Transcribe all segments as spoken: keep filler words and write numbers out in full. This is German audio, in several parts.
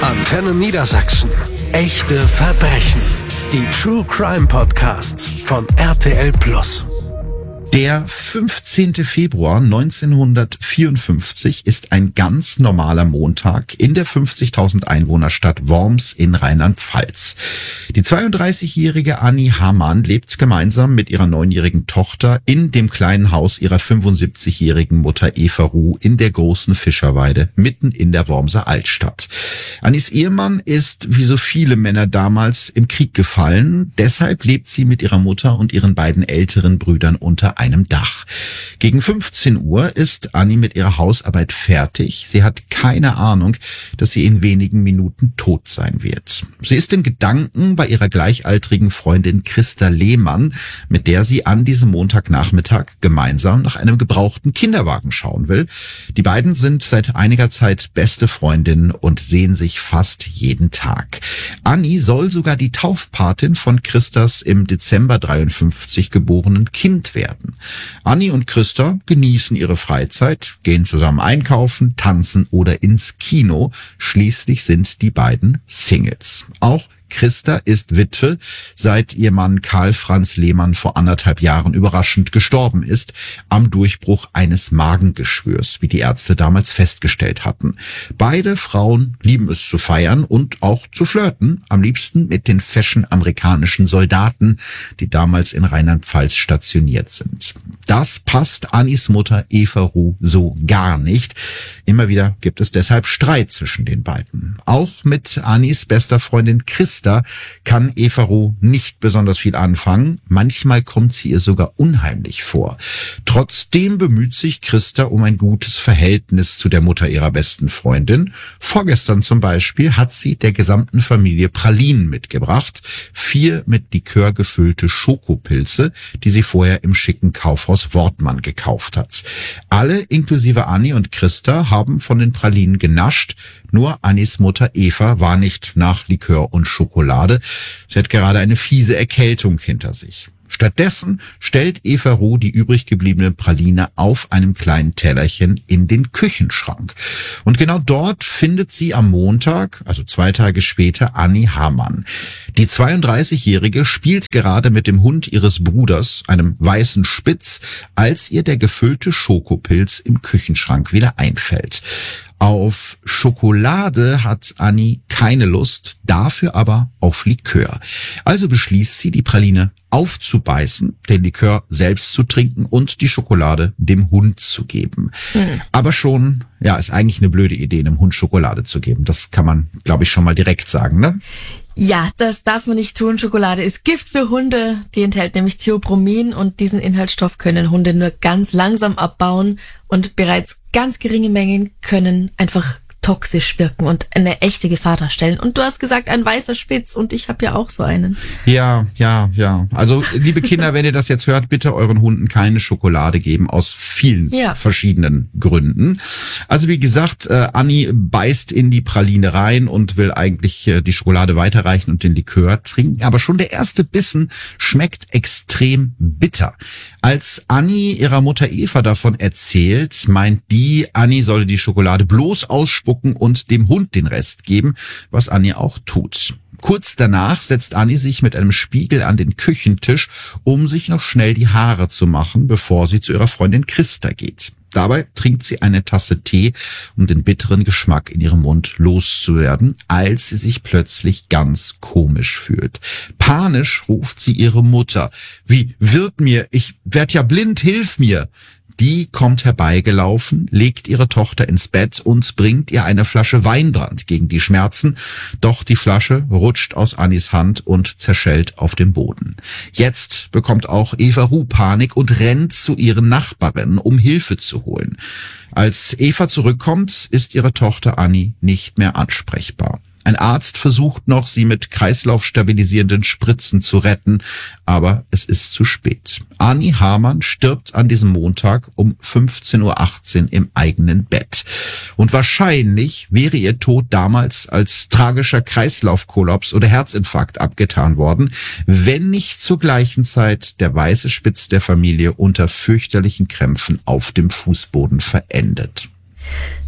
Antenne Niedersachsen. Echte Verbrechen. Die True Crime Podcasts von R T L Plus. Der fünfzehnten Februar neunzehnhundertvierundfünfzig ist ein ganz normaler Montag in der fünfzigtausend Einwohnerstadt Worms in Rheinland-Pfalz. Die zweiunddreißigjährige Annie Hamann lebt gemeinsam mit ihrer neunjährigen Tochter in dem kleinen Haus ihrer fünfundsiebzigjährigen Mutter Eva Ruh in der großen Fischerweide mitten in der Wormser Altstadt. Annies Ehemann ist, wie so viele Männer damals, im Krieg gefallen. Deshalb lebt sie mit ihrer Mutter und ihren beiden älteren Brüdern unter einem Dach. Gegen fünfzehn Uhr ist Annie mit ihrer Hausarbeit fertig. Sie hat keine Ahnung, dass sie in wenigen Minuten tot sein wird. Sie ist in Gedanken bei ihrer gleichaltrigen Freundin Christa Lehmann, mit der sie an diesem Montagnachmittag gemeinsam nach einem gebrauchten Kinderwagen schauen will. Die beiden sind seit einiger Zeit beste Freundinnen und sehen sich fast jeden Tag. Annie soll sogar die Taufpatin von Christas im Dezember dreiundfünfzig geborenen Kind werden. Annie und Christa genießen ihre Freizeit, gehen zusammen einkaufen, tanzen oder ins Kino. Schließlich sind die beiden Singles. Auch Christa ist Witwe, seit ihr Mann Karl Franz Lehmann vor anderthalb Jahren überraschend gestorben ist, am Durchbruch eines Magengeschwürs, wie die Ärzte damals festgestellt hatten. Beide Frauen lieben es zu feiern und auch zu flirten, am liebsten mit den fashion amerikanischen Soldaten, die damals in Rheinland-Pfalz stationiert sind. Das passt Annies Mutter Eva Ruh so gar nicht. Immer wieder gibt es deshalb Streit zwischen den beiden. Auch mit Annies bester Freundin Christa kann Eva Ruh nicht besonders viel anfangen. Manchmal kommt sie ihr sogar unheimlich vor. Trotzdem bemüht sich Christa um ein gutes Verhältnis zu der Mutter ihrer besten Freundin. Vorgestern zum Beispiel hat sie der gesamten Familie Pralinen mitgebracht. Vier mit Likör gefüllte Schokopilze, die sie vorher im schicken Kaufhaus Wortmann gekauft hat. Alle, inklusive Annie und Christa, haben von den Pralinen genascht. Nur Annies Mutter Eva war nicht nach Likör und Schokolade. Sie hat gerade eine fiese Erkältung hinter sich. Stattdessen stellt Eva Ruh die übrig gebliebene Praline auf einem kleinen Tellerchen in den Küchenschrank. Und genau dort findet sie am Montag, also zwei Tage später, Annie Hamann. Die zweiunddreißigjährige spielt gerade mit dem Hund ihres Bruders, einem weißen Spitz, als ihr der gefüllte Schokopilz im Küchenschrank wieder einfällt. Auf Schokolade hat Annie keine Lust, dafür aber auf Likör. Also beschließt sie, die Praline aufzubeißen, den Likör selbst zu trinken und die Schokolade dem Hund zu geben. Mhm. Aber schon, ja, ist eigentlich eine blöde Idee, einem Hund Schokolade zu geben. Das kann man, glaube ich, schon mal direkt sagen, ne? Ja, das darf man nicht tun. Schokolade ist Gift für Hunde. Die enthält nämlich Theobromин und diesen Inhaltsstoff können Hunde nur ganz langsam abbauen und bereits ganz geringe Mengen können einfach toxisch wirken und eine echte Gefahr darstellen. Und du hast gesagt, ein weißer Spitz und ich habe ja auch so einen. Ja, ja, ja. Also liebe Kinder, wenn ihr das jetzt hört, bitte euren Hunden keine Schokolade geben, aus vielen ja. verschiedenen Gründen. Also wie gesagt, äh, Annie beißt in die Praline rein und will eigentlich äh, die Schokolade weiterreichen und den Likör trinken. Aber schon der erste Bissen schmeckt extrem bitter. Als Annie ihrer Mutter Eva davon erzählt, meint die, Annie solle die Schokolade bloß ausspucken und dem Hund den Rest geben, was Annie auch tut. Kurz danach setzt Annie sich mit einem Spiegel an den Küchentisch, um sich noch schnell die Haare zu machen, bevor sie zu ihrer Freundin Christa geht. Dabei trinkt sie eine Tasse Tee, um den bitteren Geschmack in ihrem Mund loszuwerden, als sie sich plötzlich ganz komisch fühlt. Panisch ruft sie ihre Mutter. Wie wird mir? Ich werd ja blind, hilf mir! Die kommt herbeigelaufen, legt ihre Tochter ins Bett und bringt ihr eine Flasche Weinbrand gegen die Schmerzen. Doch die Flasche rutscht aus Annies Hand und zerschellt auf dem Boden. Jetzt bekommt auch Eva Ruh Panik und rennt zu ihren Nachbarinnen, um Hilfe zu holen. Als Eva zurückkommt, ist ihre Tochter Annie nicht mehr ansprechbar. Ein Arzt versucht noch, sie mit kreislaufstabilisierenden Spritzen zu retten, aber es ist zu spät. Annie Hamann stirbt an diesem Montag um fünfzehn Uhr achtzehn im eigenen Bett. Und wahrscheinlich wäre ihr Tod damals als tragischer Kreislaufkollaps oder Herzinfarkt abgetan worden, wenn nicht zur gleichen Zeit der weiße Spitz der Familie unter fürchterlichen Krämpfen auf dem Fußboden verendet.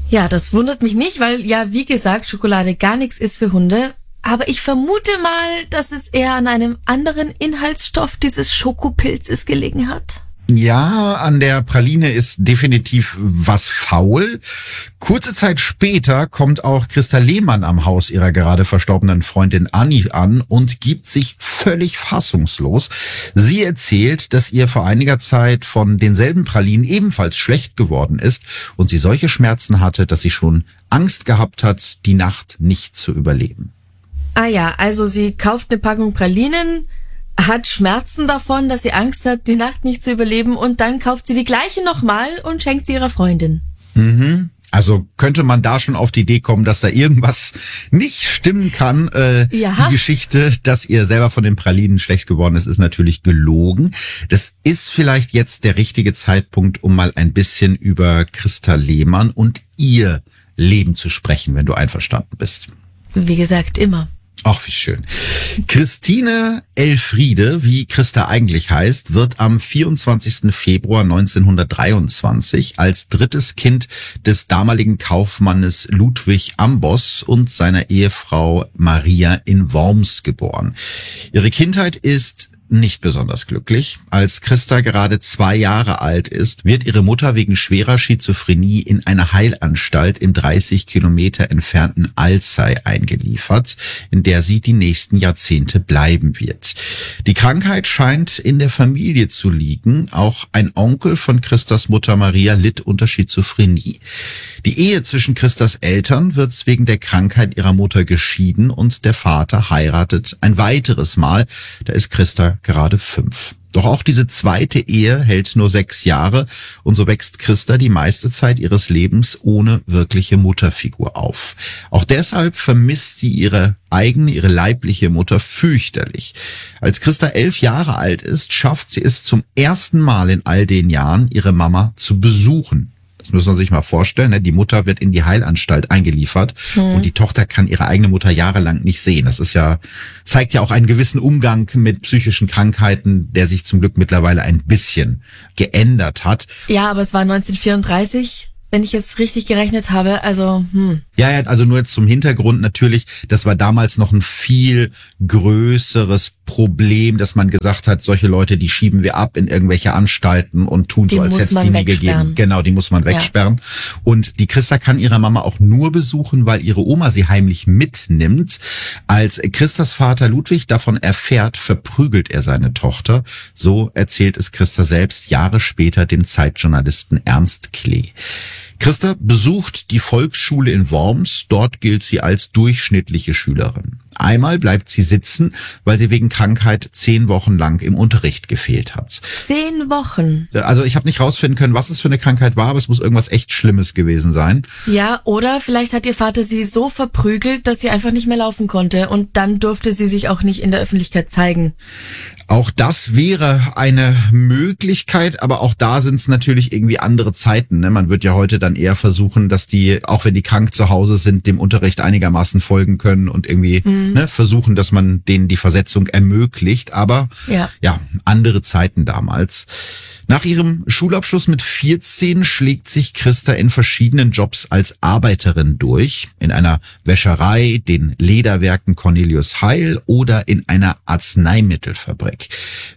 Ja, das wundert mich nicht, weil ja, wie gesagt, Schokolade gar nichts ist für Hunde. Aber ich vermute mal, dass es eher an einem anderen Inhaltsstoff dieses Schokopilzes gelegen hat. Ja, an der Praline ist definitiv was faul. Kurze Zeit später kommt auch Christa Lehmann am Haus ihrer gerade verstorbenen Freundin Anni an und gibt sich völlig fassungslos. Sie erzählt, dass ihr vor einiger Zeit von denselben Pralinen ebenfalls schlecht geworden ist und sie solche Schmerzen hatte, dass sie schon Angst gehabt hat, die Nacht nicht zu überleben. Ah ja, also sie kauft eine Packung Pralinen, hat Schmerzen davon, dass sie Angst hat, die Nacht nicht zu überleben, und dann kauft sie die gleiche nochmal und schenkt sie ihrer Freundin. Mhm. Also könnte man da schon auf die Idee kommen, dass da irgendwas nicht stimmen kann. Äh, ja. Die Geschichte, dass ihr selber von den Pralinen schlecht geworden ist, ist natürlich gelogen. Das ist vielleicht jetzt der richtige Zeitpunkt, um mal ein bisschen über Christa Lehmann und ihr Leben zu sprechen, wenn du einverstanden bist. Wie gesagt, immer. Ach, wie schön. Christine Elfriede, wie Christa eigentlich heißt, wird am vierundzwanzigsten Februar neunzehnhundertdreiundzwanzig als drittes Kind des damaligen Kaufmannes Ludwig Ambos und seiner Ehefrau Maria in Worms geboren. Ihre Kindheit ist nicht besonders glücklich. Als Christa gerade zwei Jahre alt ist, wird ihre Mutter wegen schwerer Schizophrenie in eine Heilanstalt im dreißig Kilometer entfernten Alzey eingeliefert, in der sie die nächsten Jahrzehnte bleiben wird. Die Krankheit scheint in der Familie zu liegen. Auch ein Onkel von Christas Mutter Maria litt unter Schizophrenie. Die Ehe zwischen Christas Eltern wird wegen der Krankheit ihrer Mutter geschieden und der Vater heiratet ein weiteres Mal. Da ist Christa gerade fünf. Doch auch diese zweite Ehe hält nur sechs Jahre und so wächst Christa die meiste Zeit ihres Lebens ohne wirkliche Mutterfigur auf. Auch deshalb vermisst sie ihre eigene, ihre leibliche Mutter fürchterlich. Als Christa elf Jahre alt ist, schafft sie es zum ersten Mal in all den Jahren, ihre Mama zu besuchen. Das muss man sich mal vorstellen, ne? Die Mutter wird in die Heilanstalt eingeliefert hm. und die Tochter kann ihre eigene Mutter jahrelang nicht sehen. Das ist ja, zeigt ja auch einen gewissen Umgang mit psychischen Krankheiten, der sich zum Glück mittlerweile ein bisschen geändert hat. Ja, aber es war neunzehnhundertvierunddreißig, wenn ich jetzt richtig gerechnet habe, also hm. Ja, ja, also nur jetzt zum Hintergrund natürlich, das war damals noch ein viel größeres Problem, dass man gesagt hat, solche Leute, die schieben wir ab in irgendwelche Anstalten und tun die so, als hätte es die nie gegeben. Genau, die muss man wegsperren. Ja. Und die Christa kann ihre Mama auch nur besuchen, weil ihre Oma sie heimlich mitnimmt. Als Christas Vater Ludwig davon erfährt, verprügelt er seine Tochter. So erzählt es Christa selbst Jahre später dem Zeitjournalisten Ernst Klee. Christa besucht die Volksschule in Worms. Dort gilt sie als durchschnittliche Schülerin. Einmal bleibt sie sitzen, weil sie wegen Krankheit zehn Wochen lang im Unterricht gefehlt hat. Zehn Wochen? Also ich habe nicht rausfinden können, was es für eine Krankheit war, aber es muss irgendwas echt Schlimmes gewesen sein. Ja, oder vielleicht hat ihr Vater sie so verprügelt, dass sie einfach nicht mehr laufen konnte und dann durfte sie sich auch nicht in der Öffentlichkeit zeigen. Auch das wäre eine Möglichkeit, aber auch da sind es natürlich irgendwie andere Zeiten. Ne? Man wird ja heute dann eher versuchen, dass die, auch wenn die krank zu Hause sind, dem Unterricht einigermaßen folgen können und irgendwie mhm. ne, versuchen, dass man denen die Versetzung ermöglicht. Aber ja. ja, andere Zeiten damals. Nach ihrem Schulabschluss mit vierzehn schlägt sich Christa in verschiedenen Jobs als Arbeiterin durch. In einer Wäscherei, den Lederwerken Cornelius Heil oder in einer Arzneimittelfabrik.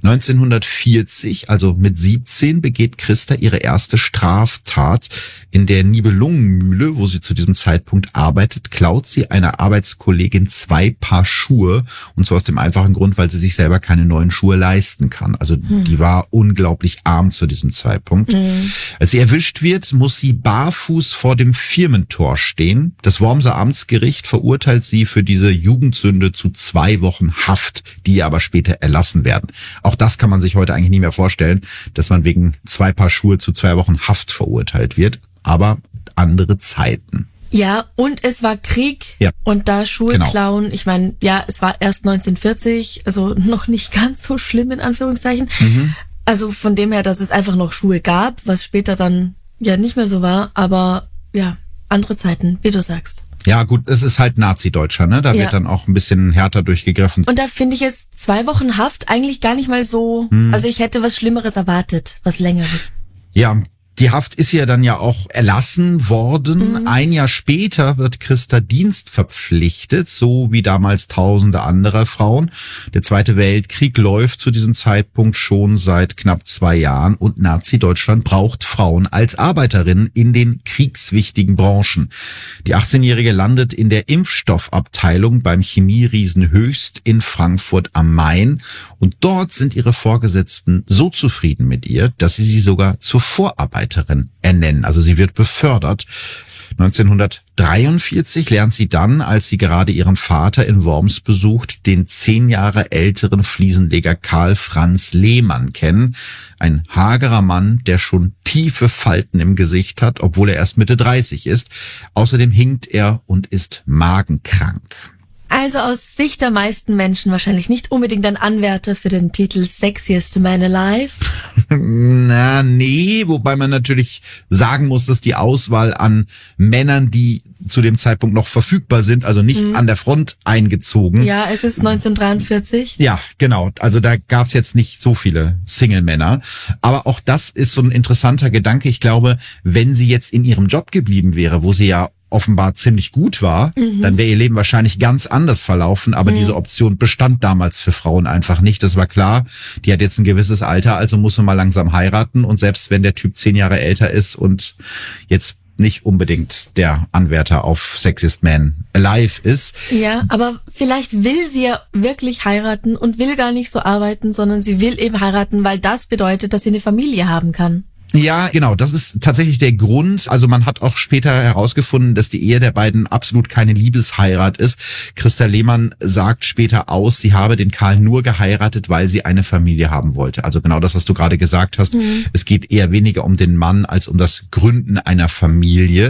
neunzehnhundertvierzig, also mit siebzehn, begeht Christa ihre erste Straftat. In der Nibelungenmühle, wo sie zu diesem Zeitpunkt arbeitet, klaut sie einer Arbeitskollegin zwei Paar Schuhe. Und zwar aus dem einfachen Grund, weil sie sich selber keine neuen Schuhe leisten kann. Also hm. die war unglaublich arm zu diesem Zeitpunkt. Mhm. Als sie erwischt wird, muss sie barfuß vor dem Firmentor stehen. Das Wormser Amtsgericht verurteilt sie für diese Jugendsünde zu zwei Wochen Haft, die ihr aber später erlassen werden. Auch das kann man sich heute eigentlich nie mehr vorstellen, dass man wegen zwei Paar Schuhe zu zwei Wochen Haft verurteilt wird. Aber andere Zeiten. Ja, und es war Krieg ja. und da Schuhe genau. klauen, ich meine, ja, es war erst neunzehnhundertvierzig, also noch nicht ganz so schlimm in Anführungszeichen. Mhm. Also von dem her, dass es einfach noch Schuhe gab, was später dann ja nicht mehr so war, aber ja, andere Zeiten, wie du sagst. Ja gut, es ist halt Nazi-Deutscher, ne? Da ja. wird dann auch ein bisschen härter durchgegriffen. Und da finde ich jetzt zwei Wochen Haft eigentlich gar nicht mal so, hm. also ich hätte was Schlimmeres erwartet, was Längeres. Ja, Die Haft ist ja dann ja auch erlassen worden. Mhm. Ein Jahr später wird Christa dienstverpflichtet, so wie damals tausende anderer Frauen. Der Zweite Weltkrieg läuft zu diesem Zeitpunkt schon seit knapp zwei Jahren und Nazi-Deutschland braucht Frauen als Arbeiterinnen in den kriegswichtigen Branchen. Die achtzehnjährige landet in der Impfstoffabteilung beim Chemieriesen Höchst in Frankfurt am Main und dort sind ihre Vorgesetzten so zufrieden mit ihr, dass sie sie sogar zur Vorarbeiterin ernennen. Also sie wird befördert. neunzehnhundertdreiundvierzig lernt sie dann, als sie gerade ihren Vater in Worms besucht, den zehn Jahre älteren Fliesenleger Karl Franz Lehmann kennen. Ein hagerer Mann, der schon tiefe Falten im Gesicht hat, obwohl er erst Mitte dreißig ist. Außerdem hinkt er und ist magenkrank. Also aus Sicht der meisten Menschen wahrscheinlich nicht unbedingt ein Anwärter für den Titel Sexiest Man Alive. Na, nee, wobei man natürlich sagen muss, dass die Auswahl an Männern, die zu dem Zeitpunkt noch verfügbar sind, also nicht mhm. an der Front eingezogen. Ja, es ist neunzehnhundertdreiundvierzig. Ja, genau. Also da gab's jetzt nicht so viele Single-Männer. Aber auch das ist so ein interessanter Gedanke. Ich glaube, wenn sie jetzt in ihrem Job geblieben wäre, wo sie ja offenbar ziemlich gut war, mhm. dann wäre ihr Leben wahrscheinlich ganz anders verlaufen. Aber mhm. diese Option bestand damals für Frauen einfach nicht. Das war klar. Die hat jetzt ein gewisses Alter, also muss sie mal langsam heiraten. Und selbst wenn der Typ zehn Jahre älter ist und jetzt nicht unbedingt der Anwärter auf Sexiest Man Alive ist. Ja, aber vielleicht will sie ja wirklich heiraten und will gar nicht so arbeiten, sondern sie will eben heiraten, weil das bedeutet, dass sie eine Familie haben kann. Ja, genau, das ist tatsächlich der Grund. Also man hat auch später herausgefunden, dass die Ehe der beiden absolut keine Liebesheirat ist. Christa Lehmann sagt später aus, sie habe den Karl nur geheiratet, weil sie eine Familie haben wollte. Also genau das, was du gerade gesagt hast. Mhm. Es geht eher weniger um den Mann als um das Gründen einer Familie.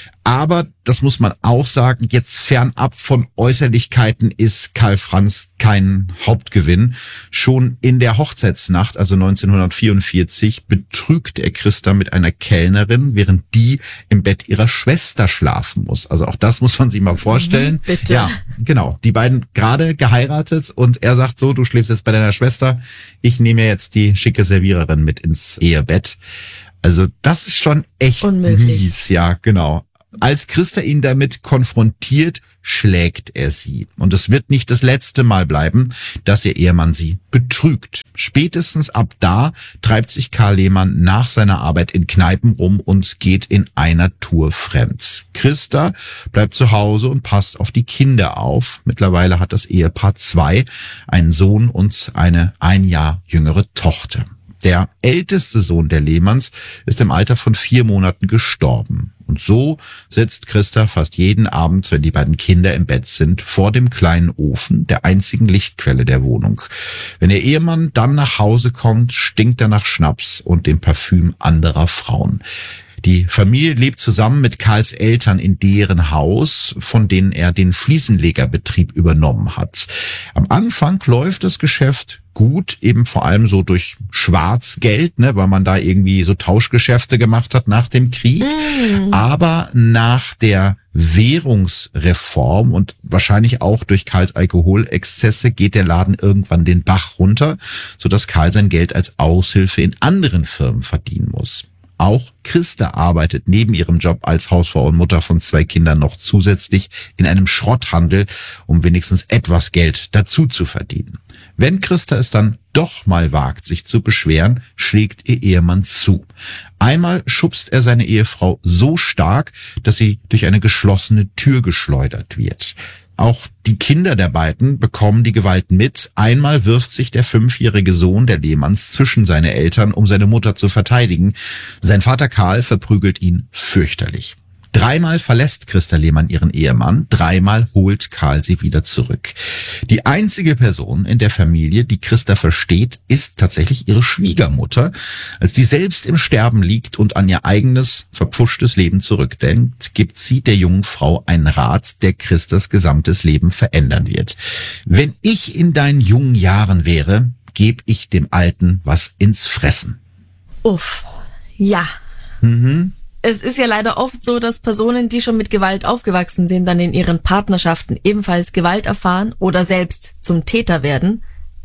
Aber, das muss man auch sagen, jetzt fernab von Äußerlichkeiten ist Karl Franz kein Hauptgewinn. Schon in der Hochzeitsnacht, also neunzehnhundertvierundvierzig, betrügt er Christa mit einer Kellnerin, während die im Bett ihrer Schwester schlafen muss. Also auch das muss man sich mal vorstellen. Bitte. Ja, genau. Die beiden gerade geheiratet und er sagt so, du schläfst jetzt bei deiner Schwester, ich nehme jetzt die schicke Serviererin mit ins Ehebett. Also das ist schon echt unmöglich. Mies, ja, genau. Als Christa ihn damit konfrontiert, schlägt er sie. Und es wird nicht das letzte Mal bleiben, dass ihr Ehemann sie betrügt. Spätestens ab da treibt sich Karl Lehmann nach seiner Arbeit in Kneipen rum und geht in einer Tour fremd. Christa bleibt zu Hause und passt auf die Kinder auf. Mittlerweile hat das Ehepaar zwei, einen Sohn und eine ein Jahr jüngere Tochter. Der älteste Sohn der Lehmanns ist im Alter von vier Monaten gestorben. Und so sitzt Christa fast jeden Abend, wenn die beiden Kinder im Bett sind, vor dem kleinen Ofen, der einzigen Lichtquelle der Wohnung. Wenn ihr Ehemann dann nach Hause kommt, stinkt er nach Schnaps und dem Parfüm anderer Frauen. Die Familie lebt zusammen mit Karls Eltern in deren Haus, von denen er den Fliesenlegerbetrieb übernommen hat. Am Anfang läuft das Geschäft gut, eben vor allem so durch Schwarzgeld, ne, weil man da irgendwie so Tauschgeschäfte gemacht hat nach dem Krieg. Mm. Aber nach der Währungsreform und wahrscheinlich auch durch Karls Alkoholexzesse geht der Laden irgendwann den Bach runter, sodass Karl sein Geld als Aushilfe in anderen Firmen verdienen muss. Auch Christa arbeitet neben ihrem Job als Hausfrau und Mutter von zwei Kindern noch zusätzlich in einem Schrotthandel, um wenigstens etwas Geld dazu zu verdienen. Wenn Christa es dann doch mal wagt, sich zu beschweren, schlägt ihr Ehemann zu. Einmal schubst er seine Ehefrau so stark, dass sie durch eine geschlossene Tür geschleudert wird. Auch die Kinder der beiden bekommen die Gewalt mit. Einmal wirft sich der fünfjährige Sohn der Lehmanns zwischen seine Eltern, um seine Mutter zu verteidigen. Sein Vater Karl verprügelt ihn fürchterlich. Dreimal verlässt Christa Lehmann ihren Ehemann, dreimal holt Karl sie wieder zurück. Die einzige Person in der Familie, die Christa versteht, ist tatsächlich ihre Schwiegermutter. Als die selbst im Sterben liegt und an ihr eigenes, verpfuschtes Leben zurückdenkt, gibt sie der jungen Frau einen Rat, der Christas gesamtes Leben verändern wird. Wenn ich in deinen jungen Jahren wäre, gebe ich dem Alten was ins Fressen. Uff, ja. Mhm. Es ist ja leider oft so, dass Personen, die schon mit Gewalt aufgewachsen sind, dann in ihren Partnerschaften ebenfalls Gewalt erfahren oder selbst zum Täter werden.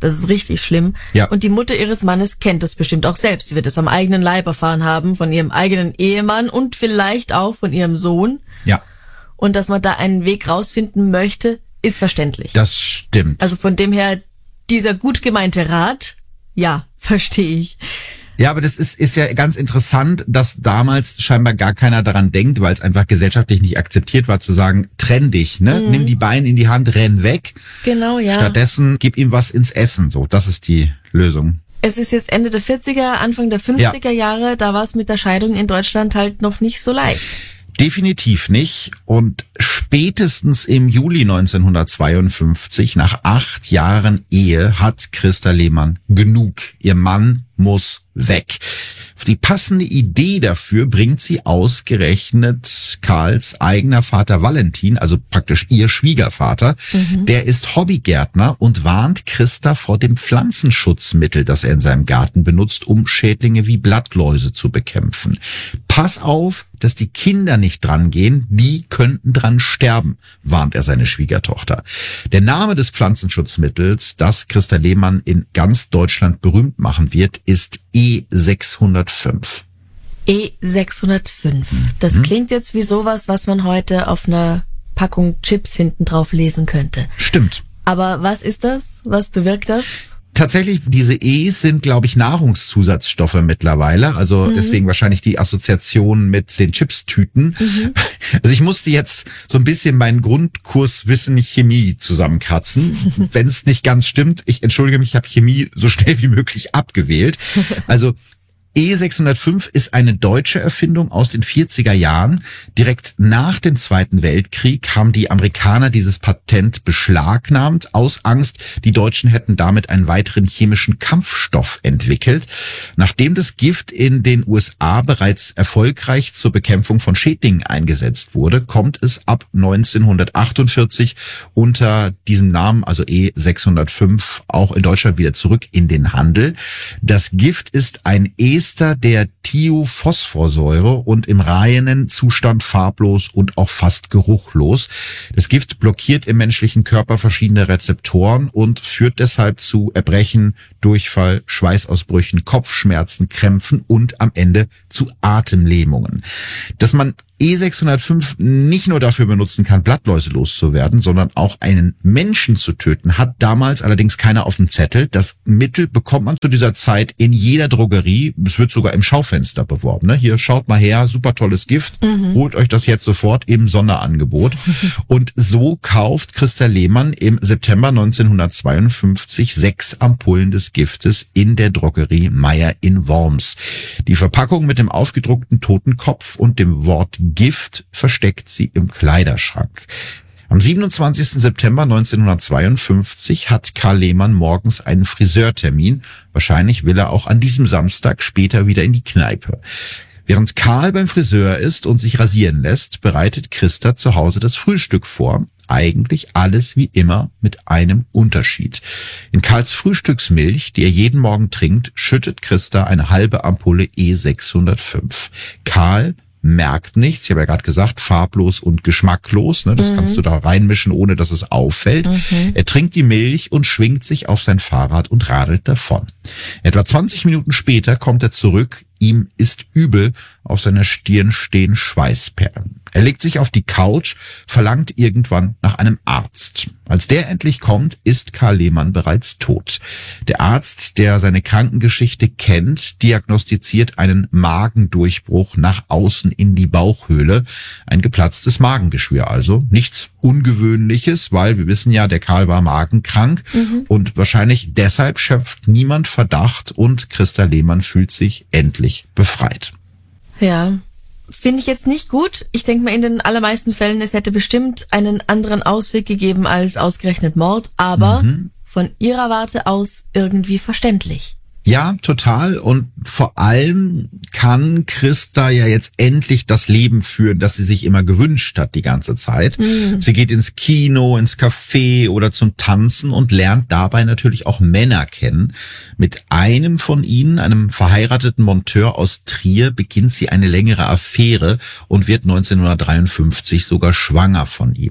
Das ist richtig schlimm. Ja. Und die Mutter ihres Mannes kennt das bestimmt auch selbst. Sie wird es am eigenen Leib erfahren haben, von ihrem eigenen Ehemann und vielleicht auch von ihrem Sohn. Ja. Und dass man da einen Weg rausfinden möchte, ist verständlich. Das stimmt. Also von dem her, dieser gut gemeinte Rat, ja, verstehe ich. Ja, aber das ist, ist ja ganz interessant, dass damals scheinbar gar keiner daran denkt, weil es einfach gesellschaftlich nicht akzeptiert war, zu sagen, trenn dich, ne? Mhm. Nimm die Beine in die Hand, renn weg. Genau, ja. Stattdessen gib ihm was ins Essen, so. Das ist die Lösung. Es ist jetzt Ende der vierziger, Anfang der fünfziger ja. Jahre, da war es mit der Scheidung in Deutschland halt noch nicht so leicht. Definitiv nicht. Und spätestens im Juli neunzehnhundertzweiundfünfzig, nach acht Jahren Ehe, hat Christa Lehmann genug. Ihr Mann muss weg. Die passende Idee dafür bringt sie ausgerechnet Karls eigener Vater Valentin, also praktisch ihr Schwiegervater. Mhm. Der ist Hobbygärtner und warnt Christa vor dem Pflanzenschutzmittel, das er in seinem Garten benutzt, um Schädlinge wie Blattläuse zu bekämpfen. Pass auf, dass die Kinder nicht dran gehen, die könnten dran sterben, warnt er seine Schwiegertochter. Der Name des Pflanzenschutzmittels, das Christa Lehmann in ganz Deutschland berühmt machen wird, ist E sechshundertfünf. E sechshundertfünf. Das mhm. klingt jetzt wie sowas, was man heute auf einer Packung Chips hinten drauf lesen könnte. Stimmt. Aber was ist das? Was bewirkt das? Tatsächlich, diese E's sind, glaube ich, Nahrungszusatzstoffe mittlerweile. Also mhm. deswegen wahrscheinlich die Assoziation mit den Chipstüten. Mhm. Also ich musste jetzt so ein bisschen meinen Grundkurs Wissen Chemie zusammenkratzen. Wenn es nicht ganz stimmt, ich entschuldige mich, ich habe Chemie so schnell wie möglich abgewählt. Also E sechshundertfünf ist eine deutsche Erfindung aus den vierziger Jahren. Direkt nach dem Zweiten Weltkrieg haben die Amerikaner dieses Patent beschlagnahmt, aus Angst, die Deutschen hätten damit einen weiteren chemischen Kampfstoff entwickelt. Nachdem das Gift in den U S A bereits erfolgreich zur Bekämpfung von Schädlingen eingesetzt wurde, kommt es ab neunzehnhundertachtundvierzig unter diesem Namen, also E sechshundertfünf, auch in Deutschland wieder zurück in den Handel. Das Gift ist ein E der Thiophosphorsäure und im reinen Zustand farblos und auch fast geruchlos. Das Gift blockiert im menschlichen Körper verschiedene Rezeptoren und führt deshalb zu Erbrechen, Durchfall, Schweißausbrüchen, Kopfschmerzen, Krämpfen und am Ende zu Atemlähmungen. Dass man E sechshundertfünf nicht nur dafür benutzen kann, Blattläuse loszuwerden, sondern auch einen Menschen zu töten, hat damals allerdings keiner auf dem Zettel. Das Mittel bekommt man zu dieser Zeit in jeder Drogerie. Es wird sogar im Schaufenster beworben. Ne? Hier, schaut mal her, super tolles Gift. Mhm. Holt euch das jetzt sofort im Sonderangebot. Und so kauft Christa Lehmann im September neunzehnhundertzweiundfünfzig sechs Ampullen des Giftes in der Drogerie Meier in Worms. Die Verpackung mit dem aufgedruckten Totenkopf und dem Wort Gift versteckt sie im Kleiderschrank. Am siebenundzwanzigsten September neunzehnhundertzweiundfünfzig hat Karl Lehmann morgens einen Friseurtermin. Wahrscheinlich will er auch an diesem Samstag später wieder in die Kneipe. Während Karl beim Friseur ist und sich rasieren lässt, bereitet Christa zu Hause das Frühstück vor. Eigentlich alles wie immer mit einem Unterschied. In Karls Frühstücksmilch, die er jeden Morgen trinkt, schüttet Christa eine halbe Ampulle E sechshundertfünf. Karl merkt nichts, ich habe ja gerade gesagt, farblos und geschmacklos, ne? Das mhm. kannst du da reinmischen, ohne dass es auffällt. Mhm. Er trinkt die Milch und schwingt sich auf sein Fahrrad und radelt davon. Etwa zwanzig Minuten später kommt er zurück, ihm ist übel, auf seiner Stirn stehen Schweißperlen. Er legt sich auf die Couch, verlangt irgendwann nach einem Arzt. Als der endlich kommt, ist Karl Lehmann bereits tot. Der Arzt, der seine Krankengeschichte kennt, diagnostiziert einen Magendurchbruch nach außen in die Bauchhöhle. Ein geplatztes Magengeschwür also. Nichts Ungewöhnliches, weil wir wissen ja, der Karl war magenkrank mhm. und wahrscheinlich deshalb schöpft niemand Verdacht und Christa Lehmann fühlt sich endlich befreit. Ja, finde ich jetzt nicht gut. Ich denke mal, in den allermeisten Fällen, es hätte bestimmt einen anderen Ausweg gegeben als ausgerechnet Mord, aber mhm. von ihrer Warte aus irgendwie verständlich. Ja, total. Und vor allem kann Christa ja jetzt endlich das Leben führen, das sie sich immer gewünscht hat die ganze Zeit. Mhm. Sie geht ins Kino, ins Café oder zum Tanzen und lernt dabei natürlich auch Männer kennen. Mit einem von ihnen, einem verheirateten Monteur aus Trier, beginnt sie eine längere Affäre und wird neunzehnhundertdreiundfünfzig sogar schwanger von ihm.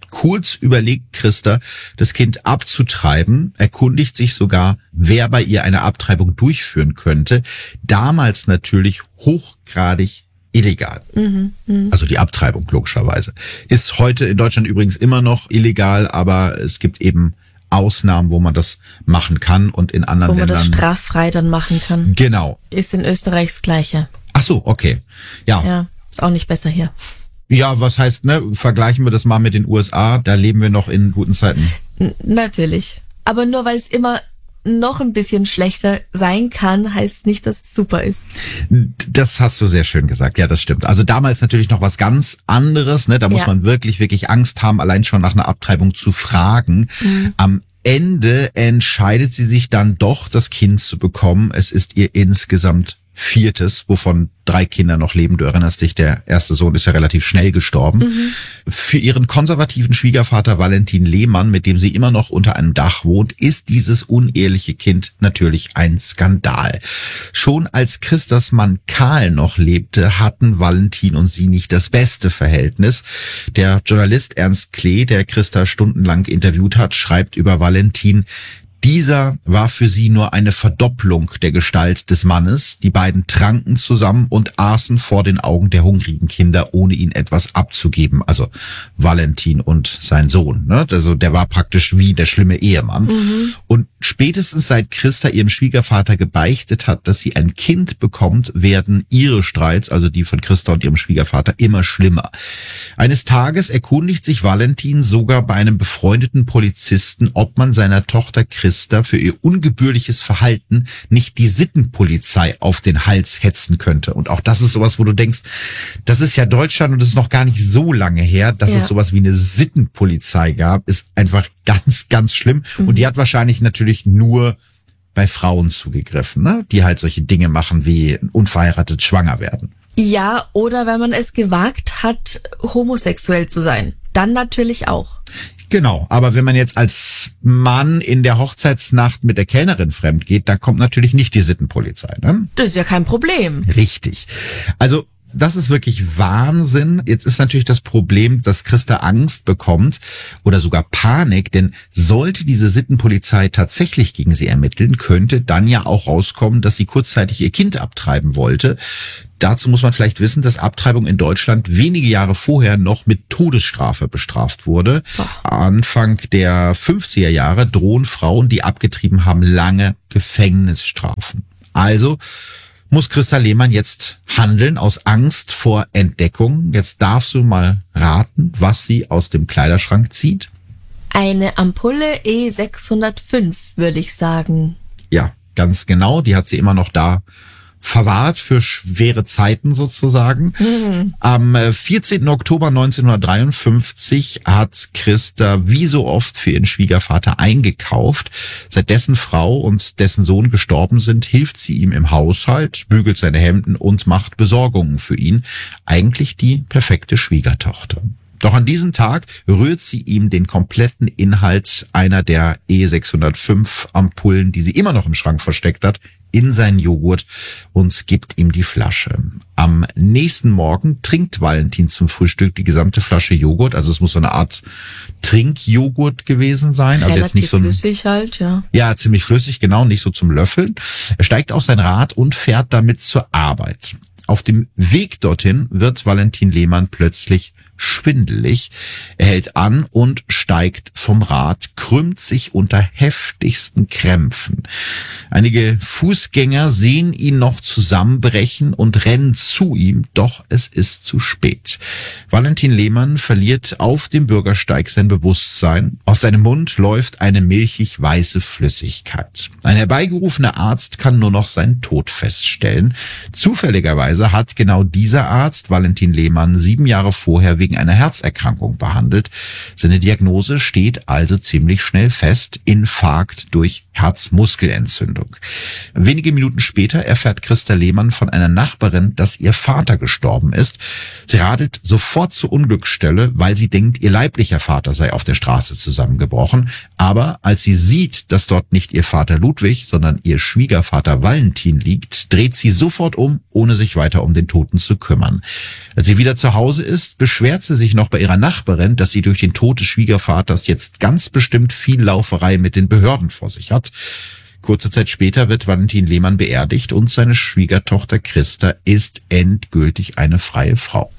Kurz überlegt Christa, das Kind abzutreiben, erkundigt sich sogar, wer bei ihr eine Abtreibung durchführen könnte. Damals natürlich hochgradig illegal. Mhm, mh. Also die Abtreibung logischerweise. Ist heute in Deutschland übrigens immer noch illegal, aber es gibt eben Ausnahmen, wo man das machen kann und in anderen Ländern... Wo man das straffrei dann machen kann. Genau. Ist in Österreich das Gleiche. Ach so, okay. Ja. Ja, ist auch nicht besser hier. Ja, was heißt, ne? Vergleichen wir das mal mit den U S A, da leben wir noch in guten Zeiten. N- natürlich. Aber nur weil es immer noch ein bisschen schlechter sein kann, heißt nicht, dass es super ist. Das hast du sehr schön gesagt. Ja, das stimmt. Also damals natürlich noch was ganz anderes, ne? Da muss ja. man wirklich, wirklich Angst haben, allein schon nach einer Abtreibung zu fragen. Mhm. Am Ende entscheidet sie sich dann doch, das Kind zu bekommen. Es ist ihr insgesamt viertes, wovon drei Kinder noch leben. Du erinnerst dich, der erste Sohn ist ja relativ schnell gestorben. Mhm. Für ihren konservativen Schwiegervater Valentin Lehmann, mit dem sie immer noch unter einem Dach wohnt, ist dieses uneheliche Kind natürlich ein Skandal. Schon als Christas Mann Karl noch lebte, hatten Valentin und sie nicht das beste Verhältnis. Der Journalist Ernst Klee, der Christa stundenlang interviewt hat, schreibt über Valentin: Dieser war für sie nur eine Verdopplung der Gestalt des Mannes. Die beiden tranken zusammen und aßen vor den Augen der hungrigen Kinder, ohne ihnen etwas abzugeben. Also Valentin und sein Sohn, ne? Also der war praktisch wie der schlimme Ehemann. Mhm. Und spätestens seit Christa ihrem Schwiegervater gebeichtet hat, dass sie ein Kind bekommt, werden ihre Streits, also die von Christa und ihrem Schwiegervater, immer schlimmer. Eines Tages erkundigt sich Valentin sogar bei einem befreundeten Polizisten, ob man seiner Tochter Christa für ihr ungebührliches Verhalten nicht die Sittenpolizei auf den Hals hetzen könnte. Und auch das ist sowas, wo du denkst, das ist ja Deutschland und es ist noch gar nicht so lange her, dass ja. es sowas wie eine Sittenpolizei gab, ist einfach ganz, ganz schlimm. Mhm. Und die hat wahrscheinlich natürlich nur bei Frauen zugegriffen, ne? Die halt solche Dinge machen wie unverheiratet schwanger werden. Ja, oder wenn man es gewagt hat, homosexuell zu sein. Dann natürlich auch. Genau, aber wenn man jetzt als Mann in der Hochzeitsnacht mit der Kellnerin fremd geht, da kommt natürlich nicht die Sittenpolizei, ne? Das ist ja kein Problem. Richtig. Also das ist wirklich Wahnsinn. Jetzt ist natürlich das Problem, dass Christa Angst bekommt oder sogar Panik, denn sollte diese Sittenpolizei tatsächlich gegen sie ermitteln, könnte dann ja auch rauskommen, dass sie kurzzeitig ihr Kind abtreiben wollte. Dazu muss man vielleicht wissen, dass Abtreibung in Deutschland wenige Jahre vorher noch mit Todesstrafe bestraft wurde. Ach. Anfang der fünfziger Jahre drohen Frauen, die abgetrieben haben, lange Gefängnisstrafen. Also muss Christa Lehmann jetzt handeln aus Angst vor Entdeckung. Jetzt darfst du mal raten, was sie aus dem Kleiderschrank zieht. Eine Ampulle E sechshundertfünf, würde ich sagen. Ja, ganz genau. Die hat sie immer noch da verwahrt für schwere Zeiten sozusagen. Mhm. Am vierzehnten Oktober neunzehnhundertdreiundfünfzig hat Christa wie so oft für ihren Schwiegervater eingekauft. Seit dessen Frau und dessen Sohn gestorben sind, hilft sie ihm im Haushalt, bügelt seine Hemden und macht Besorgungen für ihn. Eigentlich die perfekte Schwiegertochter. Doch an diesem Tag rührt sie ihm den kompletten Inhalt einer der E sechshundertfünf Ampullen, die sie immer noch im Schrank versteckt hat, in seinen Joghurt und gibt ihm die Flasche. Am nächsten Morgen trinkt Valentin zum Frühstück die gesamte Flasche Joghurt. Also es muss so eine Art Trinkjoghurt gewesen sein. Also relativ jetzt nicht so ein, flüssig halt, ja. Ja, ziemlich flüssig, genau, nicht so zum Löffeln. Er steigt auf sein Rad und fährt damit zur Arbeit. Auf dem Weg dorthin wird Valentin Lehmann plötzlich schwindelig. Er hält an und steigt vom Rad, krümmt sich unter heftigsten Krämpfen. Einige Fußgänger sehen ihn noch zusammenbrechen und rennen zu ihm, doch es ist zu spät. Valentin Lehmann verliert auf dem Bürgersteig sein Bewusstsein. Aus seinem Mund läuft eine milchig weiße Flüssigkeit. Ein herbeigerufener Arzt kann nur noch seinen Tod feststellen. Zufälligerweise hat genau dieser Arzt Valentin Lehmann sieben Jahre vorher wegen einer Herzerkrankung behandelt. Seine Diagnose Diagnose steht also ziemlich schnell fest: Infarkt durch Herzmuskelentzündung. Wenige Minuten später erfährt Christa Lehmann von einer Nachbarin, dass ihr Vater gestorben ist. Sie radelt sofort zur Unglücksstelle, weil sie denkt, ihr leiblicher Vater sei auf der Straße zusammengebrochen. Aber als sie sieht, dass dort nicht ihr Vater Ludwig, sondern ihr Schwiegervater Valentin liegt, dreht sie sofort um, ohne sich weiter um den Toten zu kümmern. Als sie wieder zu Hause ist, beschwert sie sich noch bei ihrer Nachbarin, dass sie durch den Tod des Schwiegervaters jetzt ganz bestimmt viel Lauferei mit den Behörden vor sich hat. Kurze Zeit später wird Valentin Lehmann beerdigt und seine Schwiegertochter Christa ist endgültig eine freie Frau.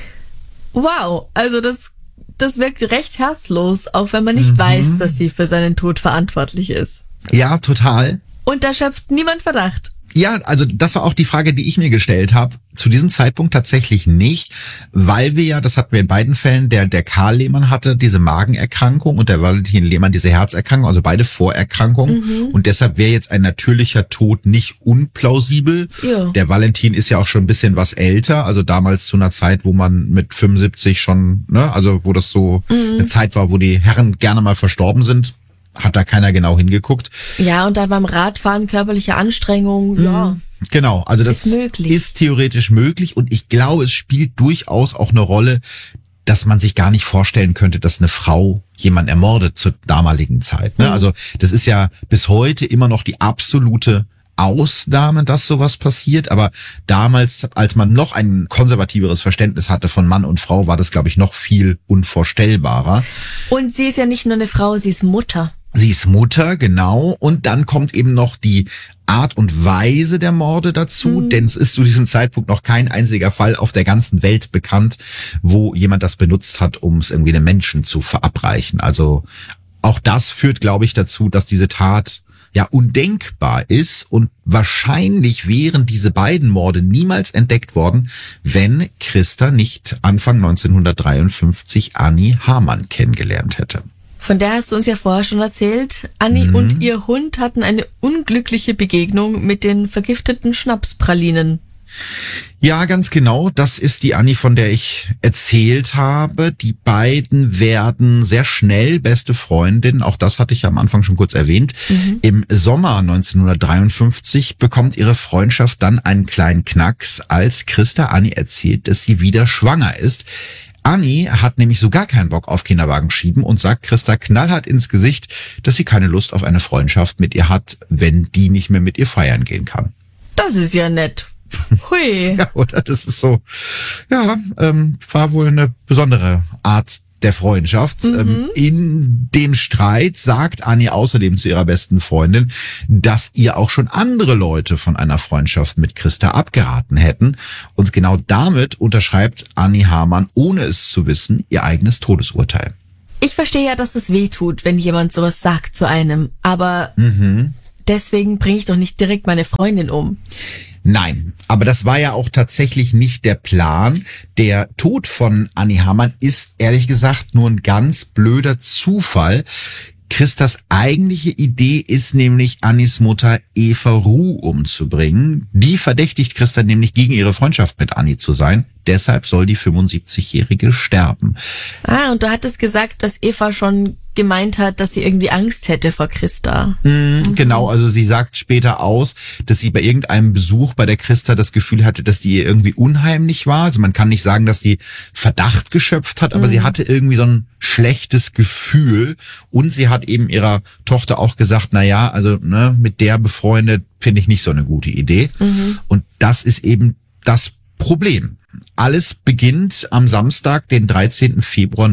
Wow, also das, das wirkt recht herzlos, auch wenn man nicht mhm. weiß, dass sie für seinen Tod verantwortlich ist. Ja, total. Und da schöpft niemand Verdacht. Ja, also das war auch die Frage, die ich mir gestellt habe. Zu diesem Zeitpunkt tatsächlich nicht, weil wir ja, das hatten wir in beiden Fällen, der der Karl Lehmann hatte diese Magenerkrankung und der Valentin Lehmann diese Herzerkrankung, also beide Vorerkrankungen. Mhm. Und deshalb wäre jetzt ein natürlicher Tod nicht unplausibel. Ja. Der Valentin ist ja auch schon ein bisschen was älter, also damals zu einer Zeit, wo man mit fünfundsiebzig schon, ne, also wo das so mhm. eine Zeit war, wo die Herren gerne mal verstorben sind. Hat da keiner genau hingeguckt. Ja, und da beim Radfahren körperliche Anstrengung, mhm. ja. Genau, also das ist, möglich. ist theoretisch möglich und ich glaube, es spielt durchaus auch eine Rolle, dass man sich gar nicht vorstellen könnte, dass eine Frau jemanden ermordet zur damaligen Zeit. Ne? Mhm. Also das ist ja bis heute immer noch die absolute Ausnahme, dass sowas passiert, aber damals, als man noch ein konservativeres Verständnis hatte von Mann und Frau, war das, glaube ich, noch viel unvorstellbarer. Und sie ist ja nicht nur eine Frau, sie ist Mutter. Sie ist Mutter, genau. Und dann kommt eben noch die Art und Weise der Morde dazu, mhm. denn es ist zu diesem Zeitpunkt noch kein einziger Fall auf der ganzen Welt bekannt, wo jemand das benutzt hat, um es irgendwie einem Menschen zu verabreichen. Also auch das führt, glaube ich, dazu, dass diese Tat ja undenkbar ist und wahrscheinlich wären diese beiden Morde niemals entdeckt worden, wenn Christa nicht Anfang neunzehnhundertdreiundfünfzig Annie Hamann kennengelernt hätte. Von der hast du uns ja vorher schon erzählt. Annie mhm. und ihr Hund hatten eine unglückliche Begegnung mit den vergifteten Schnapspralinen. Ja, ganz genau. Das ist die Annie, von der ich erzählt habe. Die beiden werden sehr schnell beste Freundinnen. Auch das hatte ich am Anfang schon kurz erwähnt. Mhm. Im Sommer neunzehnhundertdreiundfünfzig bekommt ihre Freundschaft dann einen kleinen Knacks, als Christa Annie erzählt, dass sie wieder schwanger ist. Annie hat nämlich so gar keinen Bock auf Kinderwagen schieben und sagt Christa knallhart ins Gesicht, dass sie keine Lust auf eine Freundschaft mit ihr hat, wenn die nicht mehr mit ihr feiern gehen kann. Das ist ja nett. Hui. Ja, oder? Das ist so, ja, ähm, war wohl eine besondere Art der Freundschaft. Mhm. Ähm, in dem Streit sagt Annie außerdem zu ihrer besten Freundin, dass ihr auch schon andere Leute von einer Freundschaft mit Christa abgeraten hätten. Und genau damit unterschreibt Annie Hamann, ohne es zu wissen, ihr eigenes Todesurteil. Ich verstehe ja, dass es weh tut, wenn jemand sowas sagt zu einem. Aber mhm. deswegen bringe ich doch nicht direkt meine Freundin um. Nein, aber das war ja auch tatsächlich nicht der Plan. Der Tod von Annie Hamann ist ehrlich gesagt nur ein ganz blöder Zufall. Christas eigentliche Idee ist nämlich, Annies Mutter Eva Ruh umzubringen. Die verdächtigt Christa nämlich, gegen ihre Freundschaft mit Annie zu sein. Deshalb soll die fünfundsiebzigjährige sterben. Ah, und du hattest gesagt, dass Eva schon gemeint hat, dass sie irgendwie Angst hätte vor Christa. Mhm, mhm. Genau, also sie sagt später aus, dass sie bei irgendeinem Besuch bei der Christa das Gefühl hatte, dass die ihr irgendwie unheimlich war. Also man kann nicht sagen, dass sie Verdacht geschöpft hat, aber mhm. sie hatte irgendwie so ein schlechtes Gefühl. Und sie hat eben ihrer Tochter auch gesagt, na ja, also ne, mit der befreundet finde ich nicht so eine gute Idee. Mhm. Und das ist eben das Problem. Alles beginnt am Samstag, den dreizehnten Februar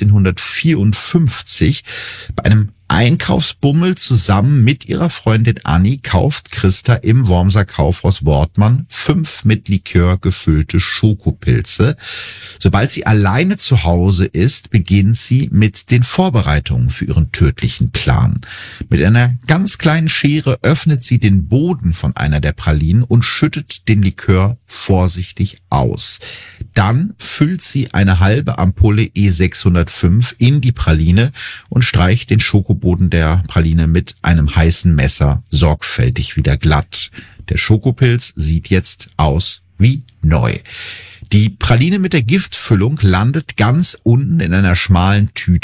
neunzehnhundertvierundfünfzig. Bei einem Einkaufsbummel zusammen mit ihrer Freundin Annie kauft Christa im Wormser Kaufhaus Wortmann fünf mit Likör gefüllte Schokopilze. Sobald sie alleine zu Hause ist, beginnt sie mit den Vorbereitungen für ihren tödlichen Plan. Mit einer ganz kleinen Schere öffnet sie den Boden von einer der Pralinen und schüttet den Likör vorsichtig aus. Dann füllt sie eine halbe Ampulle E sechshundertfünf in die Praline und streicht den Schokoboden der Praline mit einem heißen Messer sorgfältig wieder glatt. Der Schokopilz sieht jetzt aus wie neu. Die Praline mit der Giftfüllung landet ganz unten in einer schmalen Tüte.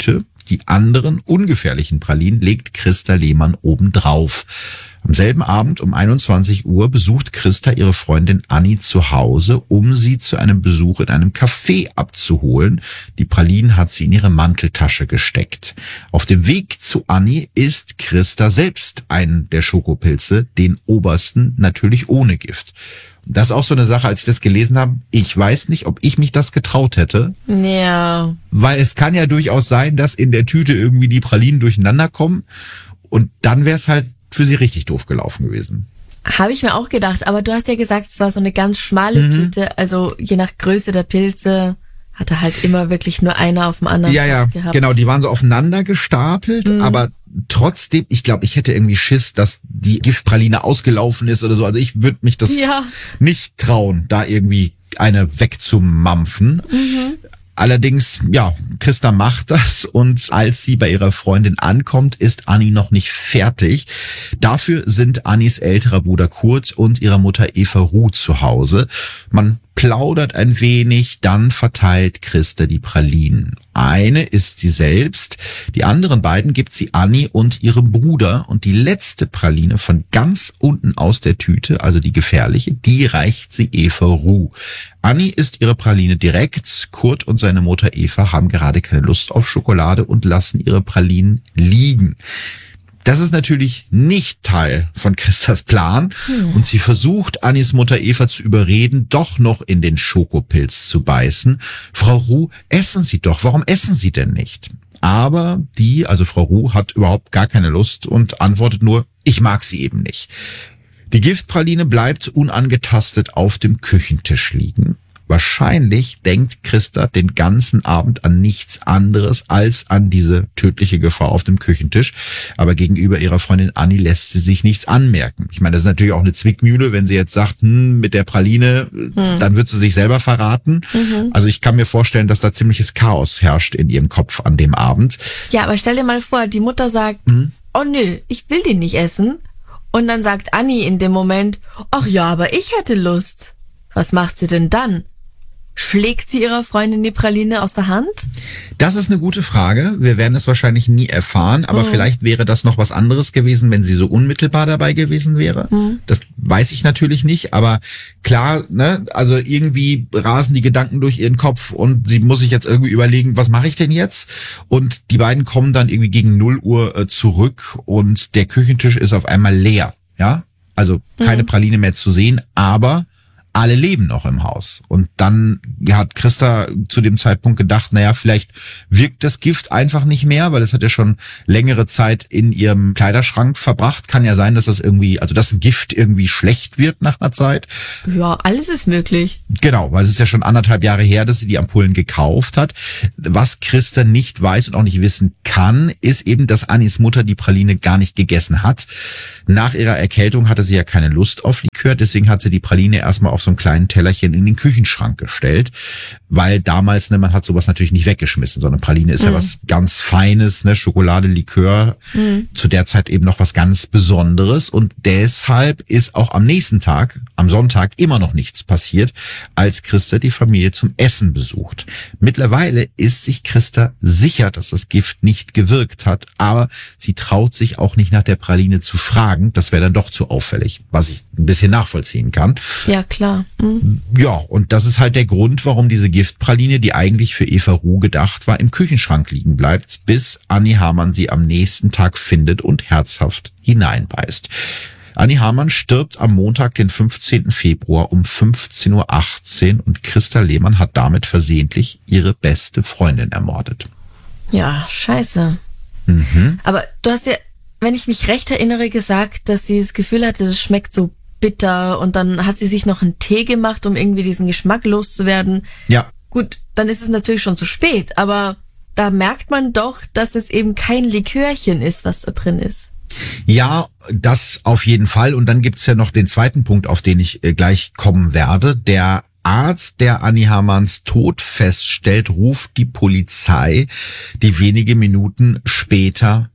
Die anderen ungefährlichen Pralinen legt Christa Lehmann obendrauf. Am selben Abend um einundzwanzig Uhr besucht Christa ihre Freundin Anni zu Hause, um sie zu einem Besuch in einem Café abzuholen. Die Pralinen hat sie in ihre Manteltasche gesteckt. Auf dem Weg zu Anni isst Christa selbst einen der Schokopilze, den obersten, natürlich ohne Gift. Das ist auch so eine Sache, als ich das gelesen habe. Ich weiß nicht, ob ich mich das getraut hätte. Ja. Weil es kann ja durchaus sein, dass in der Tüte irgendwie die Pralinen durcheinander kommen. Und dann wäre es halt für sie richtig doof gelaufen gewesen. Habe ich mir auch gedacht. Aber du hast ja gesagt, es war so eine ganz schmale mhm. Tüte. Also je nach Größe der Pilze hatte halt immer wirklich nur einer auf dem anderen ja, Platz ja, gehabt. Genau, die waren so aufeinander gestapelt. Mhm. Aber trotzdem, ich glaube, ich hätte irgendwie Schiss, dass die Giftpraline ausgelaufen ist oder so. Also ich würde mich das ja. nicht trauen, da irgendwie eine wegzumampfen. Mhm. Allerdings, ja, Christa macht das und als sie bei ihrer Freundin ankommt, ist Anni noch nicht fertig. Dafür sind Annis älterer Bruder Kurt und ihre Mutter Eva Ruh zu Hause. Man plaudert ein wenig, dann verteilt Christa die Pralinen. Eine isst sie selbst, die anderen beiden gibt sie Anni und ihrem Bruder und die letzte Praline von ganz unten aus der Tüte, also die gefährliche, die reicht sie Eva Ruh. Anni isst ihre Praline direkt, Kurt und seine Mutter Eva haben gerade keine Lust auf Schokolade und lassen ihre Pralinen liegen. Das ist natürlich nicht Teil von Christas Plan hm. und sie versucht, Annis Mutter Eva zu überreden, doch noch in den Schokopilz zu beißen. Frau Ruh, essen Sie doch, warum essen Sie denn nicht? Aber die, also Frau Ruh, hat überhaupt gar keine Lust und antwortet nur, ich mag sie eben nicht. Die Giftpraline bleibt unangetastet auf dem Küchentisch liegen. Wahrscheinlich denkt Christa den ganzen Abend an nichts anderes als an diese tödliche Gefahr auf dem Küchentisch. Aber gegenüber ihrer Freundin Anni lässt sie sich nichts anmerken. Ich meine, das ist natürlich auch eine Zwickmühle, wenn sie jetzt sagt, hm, mit der Praline, hm. dann wird sie sich selber verraten. Mhm. Also ich kann mir vorstellen, dass da ziemliches Chaos herrscht in ihrem Kopf an dem Abend. Ja, aber stell dir mal vor, die Mutter sagt, hm? oh nö, ich will die nicht essen. Und dann sagt Anni in dem Moment, ach ja, aber ich hätte Lust. Was macht sie denn dann? Schlägt sie ihrer Freundin die Praline aus der Hand? Das ist eine gute Frage. Wir werden es wahrscheinlich nie erfahren, aber mhm. vielleicht wäre das noch was anderes gewesen, wenn sie so unmittelbar dabei gewesen wäre. Mhm. Das weiß ich natürlich nicht, aber klar, ne, also irgendwie rasen die Gedanken durch ihren Kopf und sie muss sich jetzt irgendwie überlegen, was mache ich denn jetzt? Und die beiden kommen dann irgendwie gegen null Uhr äh, zurück und der Küchentisch ist auf einmal leer, ja? Also keine mhm. Praline mehr zu sehen, aber alle leben noch im Haus. Und dann hat Christa zu dem Zeitpunkt gedacht, naja, vielleicht wirkt das Gift einfach nicht mehr, weil es hat ja schon längere Zeit in ihrem Kleiderschrank verbracht. Kann ja sein, dass das irgendwie, also dass ein Gift irgendwie schlecht wird nach einer Zeit. Ja, alles ist möglich. Genau, weil es ist ja schon anderthalb Jahre her, dass sie die Ampullen gekauft hat. Was Christa nicht weiß und auch nicht wissen kann, ist eben, dass Annis Mutter die Praline gar nicht gegessen hat. Nach ihrer Erkältung hatte sie ja keine Lust auf Likör, deswegen hat sie die Praline erstmal auf so einem kleinen Tellerchen in den Küchenschrank gestellt, weil damals, ne, man hat sowas natürlich nicht weggeschmissen, sondern Praline ist mhm. ja was ganz Feines, ne, Schokolade, Likör, mhm. zu der Zeit eben noch was ganz Besonderes und deshalb ist auch am nächsten Tag, am Sonntag, immer noch nichts passiert, als Christa die Familie zum Essen besucht. Mittlerweile ist sich Christa sicher, dass das Gift nicht gewirkt hat, aber sie traut sich auch nicht nach der Praline zu fragen, das wäre dann doch zu auffällig, was ich ein bisschen nachvollziehen kann. Ja, klar. Mhm. Ja, und das ist halt der Grund, warum diese Giftpraline, die eigentlich für Eva Ruh gedacht war, im Küchenschrank liegen bleibt, bis Anni Hamann sie am nächsten Tag findet und herzhaft hineinbeißt. Anni Hamann stirbt am Montag, den fünfzehnten Februar um fünfzehn Uhr achtzehn und Christa Lehmann hat damit versehentlich ihre beste Freundin ermordet. Ja, scheiße. Mhm. Aber du hast ja, wenn ich mich recht erinnere, gesagt, dass sie das Gefühl hatte, das schmeckt so bitter und dann hat sie sich noch einen Tee gemacht, um irgendwie diesen Geschmack loszuwerden. Ja. Gut, dann ist es natürlich schon zu spät, aber da merkt man doch, dass es eben kein Likörchen ist, was da drin ist. Ja, das auf jeden Fall. Und dann gibt's ja noch den zweiten Punkt, auf den ich äh, gleich kommen werde. Der Arzt, der Anni Hamanns Tod feststellt, ruft die Polizei, die wenige Minuten später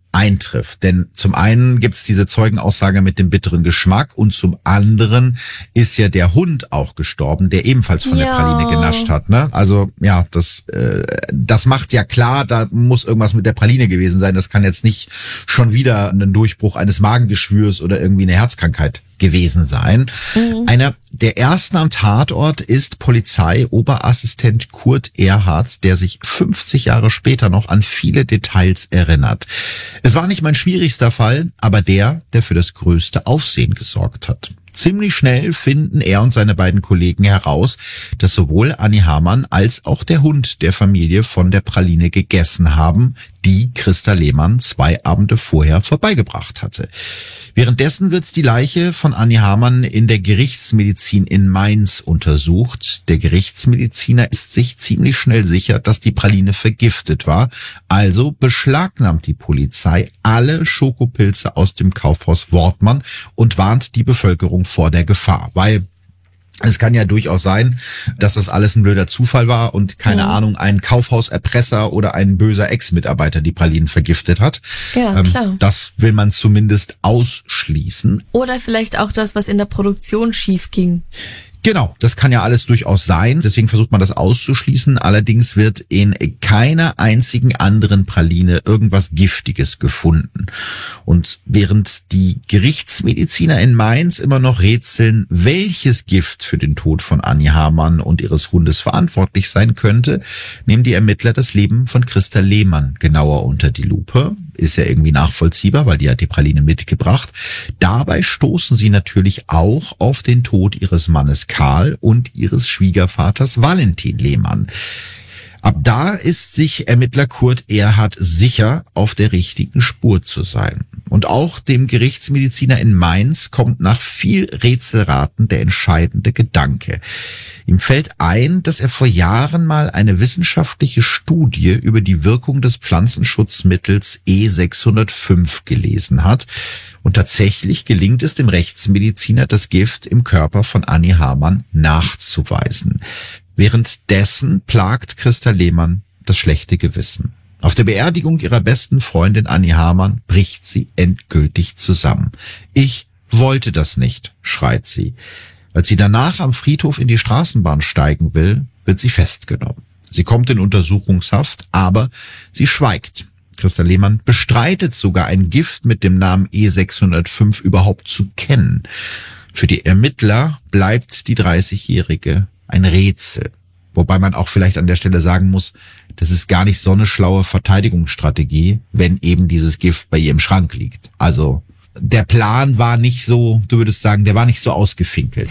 eintrifft. Denn zum einen gibt's diese Zeugenaussage mit dem bitteren Geschmack und zum anderen ist ja der Hund auch gestorben, der ebenfalls von ja. der Praline genascht hat. Ne? Also ja, das äh, das macht ja klar, da muss irgendwas mit der Praline gewesen sein. Das kann jetzt nicht schon wieder ein Durchbruch eines Magengeschwürs oder irgendwie eine Herzkrankheit gewesen sein. Mhm. Einer der ersten am Tatort ist Polizeioberassistent Kurt Erhardt, der sich fünfzig Jahre später noch an viele Details erinnert. Es war nicht mein schwierigster Fall, aber der, der für das größte Aufsehen gesorgt hat. Ziemlich schnell finden er und seine beiden Kollegen heraus, dass sowohl Anni Hamann als auch der Hund der Familie von der Praline gegessen haben, die Christa Lehmann zwei Abende vorher vorbeigebracht hatte. Währenddessen wird die Leiche von Anni Hamann in der Gerichtsmedizin in Mainz untersucht. Der Gerichtsmediziner ist sich ziemlich schnell sicher, dass die Praline vergiftet war. Also beschlagnahmt die Polizei alle Schokopilze aus dem Kaufhaus Wortmann und warnt die Bevölkerung vor der Gefahr, weil es kann ja durchaus sein, dass das alles ein blöder Zufall war und, keine ja. Ahnung, ein Kaufhauserpresser oder ein böser Ex-Mitarbeiter die Pralinen vergiftet hat. Ja, ähm, klar. Das will man zumindest ausschließen. Oder vielleicht auch das, was in der Produktion schief ging. Genau, das kann ja alles durchaus sein. Deswegen versucht man das auszuschließen. Allerdings wird in keiner einzigen anderen Praline irgendwas Giftiges gefunden. Und während die Gerichtsmediziner in Mainz immer noch rätseln, welches Gift für den Tod von Anni Hamann und ihres Hundes verantwortlich sein könnte, nehmen die Ermittler das Leben von Christa Lehmann genauer unter die Lupe. Ist ja irgendwie nachvollziehbar, weil die hat die Praline mitgebracht. Dabei stoßen sie natürlich auch auf den Tod ihres Mannes Karl und ihres Schwiegervaters Valentin Lehmann. Ab da ist sich Ermittler Kurt Erhardt sicher, auf der richtigen Spur zu sein. Und auch dem Gerichtsmediziner in Mainz kommt nach viel Rätselraten der entscheidende Gedanke. Ihm fällt ein, dass er vor Jahren mal eine wissenschaftliche Studie über die Wirkung des Pflanzenschutzmittels E sechshundertfünf gelesen hat. Und tatsächlich gelingt es dem Rechtsmediziner, das Gift im Körper von Anni Hamann nachzuweisen. Währenddessen plagt Christa Lehmann das schlechte Gewissen. Auf der Beerdigung ihrer besten Freundin Anni Hamann bricht sie endgültig zusammen. Ich wollte das nicht, schreit sie. Als sie danach am Friedhof in die Straßenbahn steigen will, wird sie festgenommen. Sie kommt in Untersuchungshaft, aber sie schweigt. Christa Lehmann bestreitet sogar, ein Gift mit dem Namen E sechshundertfünf überhaupt zu kennen. Für die Ermittler bleibt die dreißigjährige ein Rätsel. Wobei man auch vielleicht an der Stelle sagen muss, das ist gar nicht so eine schlaue Verteidigungsstrategie, wenn eben dieses Gift bei ihr im Schrank liegt. Also der Plan war nicht so, du würdest sagen, der war nicht so ausgefinkelt.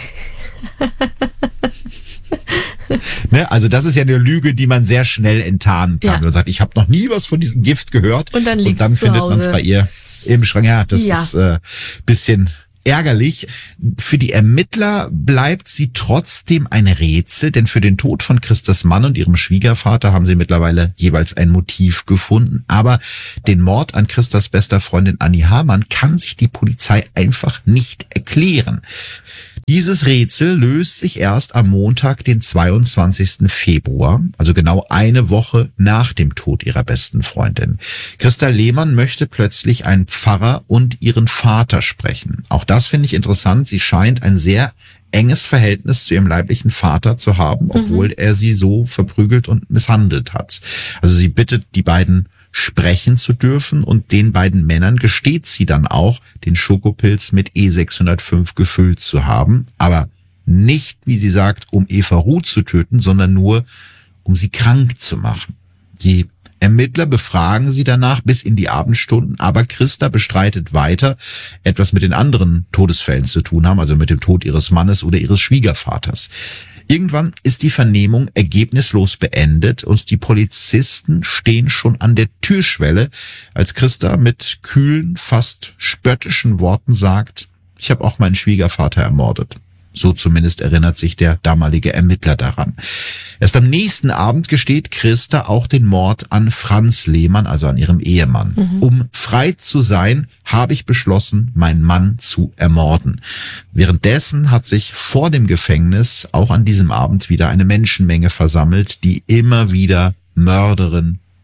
Ne? Also das ist ja eine Lüge, die man sehr schnell enttarnen kann. Ja. Man sagt, ich habe noch nie was von diesem Gift gehört. Und dann, und dann findet man es bei ihr im Schrank. Ja, das ja. ist äh, bisschen ärgerlich. Für die Ermittler bleibt sie trotzdem ein Rätsel, denn für den Tod von Christas Mann und ihrem Schwiegervater haben sie mittlerweile jeweils ein Motiv gefunden. Aber den Mord an Christas bester Freundin Anni Hamann kann sich die Polizei einfach nicht erklären. Dieses Rätsel löst sich erst am Montag, den zweiundzwanzigsten Februar, also genau eine Woche nach dem Tod ihrer besten Freundin. Christa Lehmann möchte plötzlich einen Pfarrer und ihren Vater sprechen. Auch das finde ich interessant. Sie scheint ein sehr enges Verhältnis zu ihrem leiblichen Vater zu haben, obwohl mhm. er sie so verprügelt und misshandelt hat. Also sie bittet die beiden sprechen zu dürfen und den beiden Männern gesteht sie dann auch, den Schokopilz mit E sechshundertfünf gefüllt zu haben, aber nicht, wie sie sagt, um Eva Ruth zu töten, sondern nur, um sie krank zu machen. Die Ermittler befragen sie danach bis in die Abendstunden, aber Christa bestreitet weiter, etwas mit den anderen Todesfällen zu tun haben, also mit dem Tod ihres Mannes oder ihres Schwiegervaters. Irgendwann ist die Vernehmung ergebnislos beendet und die Polizisten stehen schon an der Türschwelle, als Christa mit kühlen, fast spöttischen Worten sagt, ich habe auch meinen Schwiegervater ermordet. So zumindest erinnert sich der damalige Ermittler daran. Erst am nächsten Abend gesteht Christa auch den Mord an Franz Lehmann, also an ihrem Ehemann. Mhm. Um frei zu sein, habe ich beschlossen, meinen Mann zu ermorden. Währenddessen hat sich vor dem Gefängnis auch an diesem Abend wieder eine Menschenmenge versammelt, die immer wieder Mörderin,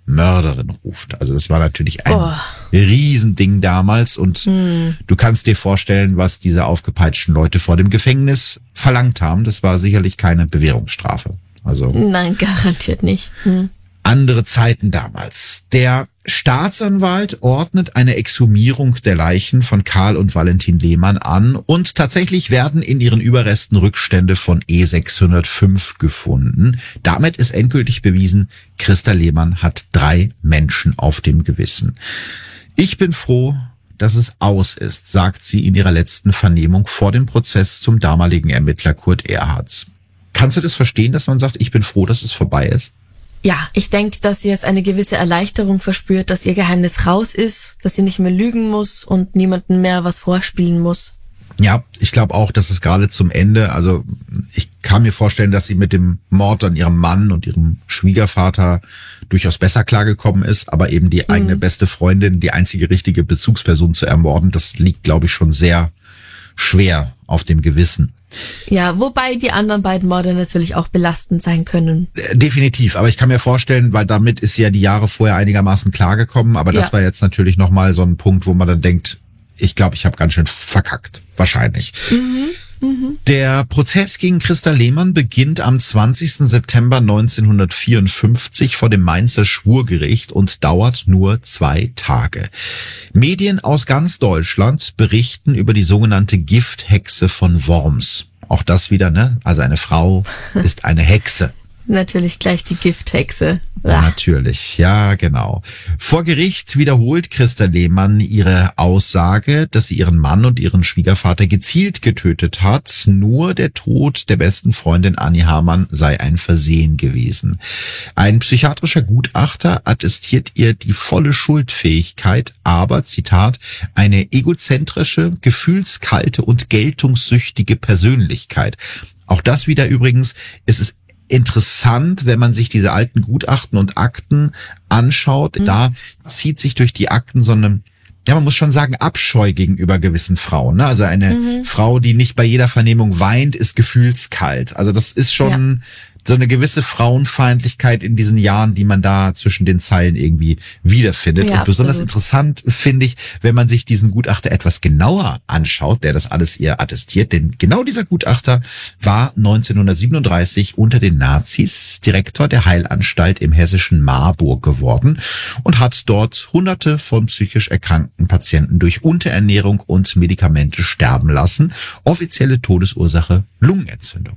Mörderin ruft. Also das war natürlich ein Oh. Riesending damals und hm. du kannst dir vorstellen, was diese aufgepeitschten Leute vor dem Gefängnis verlangt haben. Das war sicherlich keine Bewährungsstrafe. Also nein, garantiert nicht. Hm. Andere Zeiten damals. Der Staatsanwalt ordnet eine Exhumierung der Leichen von Karl und Valentin Lehmann an und tatsächlich werden in ihren Überresten Rückstände von E sechshundertfünf gefunden. Damit ist endgültig bewiesen, Christa Lehmann hat drei Menschen auf dem Gewissen. Ich bin froh, dass es aus ist, sagt sie in ihrer letzten Vernehmung vor dem Prozess zum damaligen Ermittler Kurt Erhardt. Kannst du das verstehen, dass man sagt, ich bin froh, dass es vorbei ist? Ja, ich denke, dass sie jetzt eine gewisse Erleichterung verspürt, dass ihr Geheimnis raus ist, dass sie nicht mehr lügen muss und niemandem mehr was vorspielen muss. Ja, ich glaube auch, dass es gerade zum Ende, also ich kann mir vorstellen, dass sie mit dem Mord an ihrem Mann und ihrem Schwiegervater durchaus besser klargekommen ist, aber eben die eigene mhm. beste Freundin, die einzige richtige Bezugsperson zu ermorden, das liegt, glaube ich, schon sehr schwer auf dem Gewissen. Ja, wobei die anderen beiden Morde natürlich auch belastend sein können. Definitiv, aber ich kann mir vorstellen, weil damit ist sie ja die Jahre vorher einigermaßen klargekommen, aber das ja. war jetzt natürlich nochmal so ein Punkt, wo man dann denkt, ich glaube, ich habe ganz schön verkackt, wahrscheinlich. Mhm. Mhm. Der Prozess gegen Christa Lehmann beginnt am zwanzigsten September neunzehnhundertvierundfünfzig vor dem Mainzer Schwurgericht und dauert nur zwei Tage. Medien aus ganz Deutschland berichten über die sogenannte Gifthexe von Worms. Auch das wieder, ne? Also eine Frau ist eine Hexe. Natürlich gleich die Gifthexe. Ja, natürlich, ja, genau. Vor Gericht wiederholt Christa Lehmann ihre Aussage, dass sie ihren Mann und ihren Schwiegervater gezielt getötet hat. Nur der Tod der besten Freundin Anni Hamann sei ein Versehen gewesen. Ein psychiatrischer Gutachter attestiert ihr die volle Schuldfähigkeit, aber, Zitat, eine egozentrische, gefühlskalte und geltungssüchtige Persönlichkeit. Auch das wieder übrigens, es ist interessant, wenn man sich diese alten Gutachten und Akten anschaut. Mhm. Da zieht sich durch die Akten so eine, ja, man muss schon sagen, Abscheu gegenüber gewissen Frauen. Ne? Also eine mhm. Frau, die nicht bei jeder Vernehmung weint, ist gefühlskalt. Also das ist schon ja. so eine gewisse Frauenfeindlichkeit in diesen Jahren, die man da zwischen den Zeilen irgendwie wiederfindet. Ja, und besonders absolut. Interessant finde ich, wenn man sich diesen Gutachter etwas genauer anschaut, der das alles ihr attestiert. Denn genau dieser Gutachter war neunzehnhundertsiebenunddreißig unter den Nazis Direktor der Heilanstalt im hessischen Marburg geworden und hat dort hunderte von psychisch erkrankten Patienten durch Unterernährung und Medikamente sterben lassen. Offizielle Todesursache Lungenentzündung.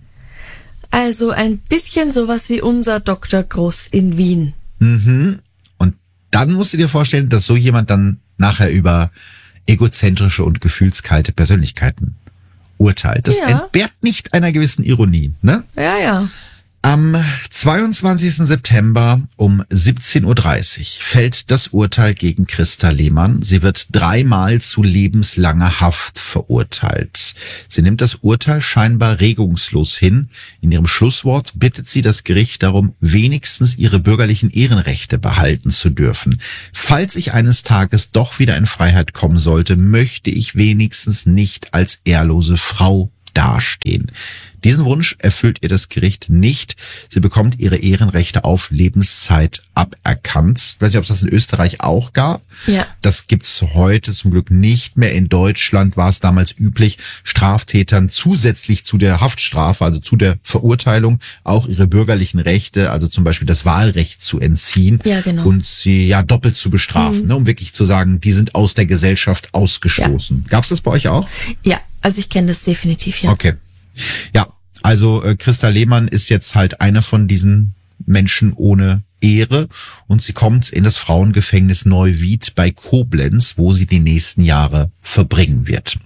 Also ein bisschen sowas wie unser Doktor Groß in Wien. Mhm. Und dann musst du dir vorstellen, dass so jemand dann nachher über egozentrische und gefühlskalte Persönlichkeiten urteilt. Das ja. entbehrt nicht einer gewissen Ironie, ne? Ja, ja. Am zweiundzwanzigsten September um siebzehn Uhr dreißig fällt das Urteil gegen Christa Lehmann. Sie wird dreimal zu lebenslanger Haft verurteilt. Sie nimmt das Urteil scheinbar regungslos hin. In ihrem Schlusswort bittet sie das Gericht darum, wenigstens ihre bürgerlichen Ehrenrechte behalten zu dürfen. Falls ich eines Tages doch wieder in Freiheit kommen sollte, möchte ich wenigstens nicht als ehrlose Frau dastehen. Diesen Wunsch erfüllt ihr das Gericht nicht. Sie bekommt ihre Ehrenrechte auf Lebenszeit aberkannt. Ich weiß nicht, ob es das in Österreich auch gab. Ja. Das gibt's heute zum Glück nicht mehr. In Deutschland war es damals üblich, Straftätern zusätzlich zu der Haftstrafe, also zu der Verurteilung, auch ihre bürgerlichen Rechte, also zum Beispiel das Wahlrecht zu entziehen. Ja, genau. Und sie ja doppelt zu bestrafen, mhm. ne, um wirklich zu sagen, die sind aus der Gesellschaft ausgestoßen. Ja. Gab's das bei euch auch? Ja, also ich kenne das definitiv, ja. Okay. Ja, also äh, Christa Lehmann ist jetzt halt eine von diesen Menschen ohne Ehre und sie kommt in das Frauengefängnis Neuwied bei Koblenz, wo sie die nächsten Jahre verbringen wird.